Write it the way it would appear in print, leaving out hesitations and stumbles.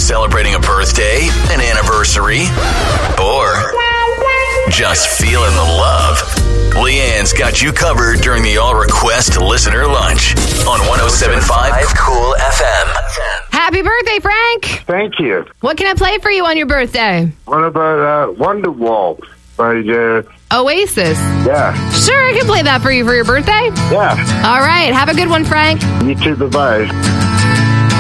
celebrating a birthday, an anniversary, or just feeling the love? Leanne's got you covered during the All Request Listener Lunch on 107.5 Cool FM. Happy birthday, Frank! Thank you. What can I play for you on your birthday? What about Wonderwall by Oasis. Yeah. Sure, I can play that for you for your birthday. Yeah. All right, have a good one, Frank. You too, bye-bye.